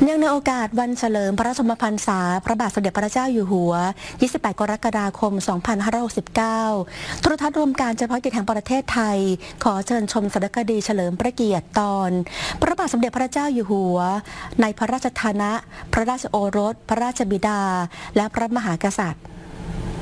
เนื่องในโอกาสวันเฉลิมพระชนมพรรษาพระบาทสมเด็จพระเจ้าอยู่หัว 28 กรกฎาคม 2569 โทรทัศน์รวมการเฉพาะกิจแห่งประเทศไทยขอเชิญชมสารคดีเฉลิมพระเกียรติตอนพระบาทสมเด็จพระเจ้าอยู่หัวในพระราชฐานะพระราชโอรสพระราชบิดาและพระมหากษัตริย์